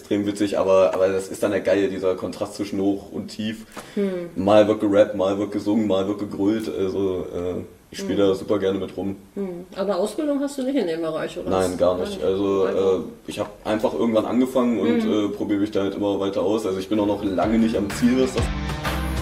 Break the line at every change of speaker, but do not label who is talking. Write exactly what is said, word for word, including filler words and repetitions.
extrem witzig, aber, aber das ist dann der Geile, dieser Kontrast zwischen hoch und tief. Hm. Mal wird gerappt, mal wird gesungen, mal wird gegrölt, also äh, ich spiele hm. da super gerne mit rum.
Hm. Aber Ausbildung hast du nicht in dem Bereich, oder?
Nein, gar nicht. Also äh, ich habe einfach irgendwann angefangen und hm. äh, probiere mich da halt immer weiter aus. Also ich bin auch noch lange nicht am Ziel, was das